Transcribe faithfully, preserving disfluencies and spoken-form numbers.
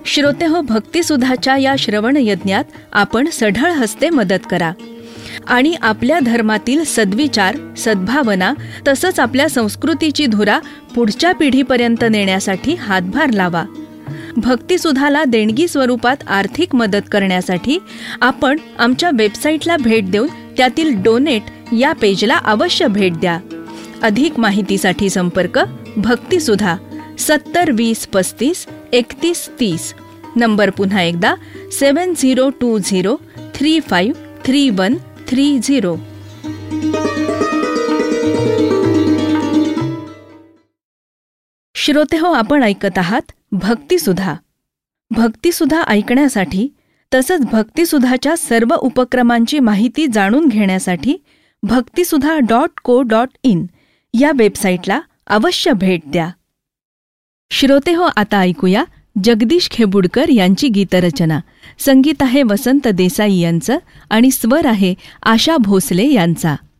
श्रोतेहो, भक्तिसुधाच्या या श्रवण यज्ञात आपण सढळ हस्ते मदत करा आणि आपल्या धर्मातील सद्विचार, सद्भावना तसंच आपल्या संस्कृतीची धुरा पुढच्या पिढीपर्यंत नेण्यासाठी हातभार लावा. भक्तिसुधाला देणगी स्वरूपात आर्थिक मदत करण्यासाठी आपण आमच्या वेबसाईटला भेट देऊन त्यातील डोनेट या पेजला अवश्य भेट द्या. अधिक माहितीसाठी संपर्क भक्तिसुधा सत्तर वीस पस्तीस एकतीस तीस. नंबर पुन्हा एकदा सेवन zero to zero three five three one three zero. श्रोतेहो, आपण ऐकत आहात भक्तिसुधा. भक्तिसुधा ऐकण्यासाठी तसंच भक्तिसुधाच्या सर्व उपक्रमांची माहिती जाणून घेण्यासाठी भक्तिसुधा डॉट को डॉट इन या वेबसाईटला अवश्य भेट द्या. श्रोतेहो, आता ऐकूया जगदीश खेबुडकर यांची गीतरचना. संगीत आहे वसंत देसाई यांचं आणि स्वर आहे आशा भोसले यांचा.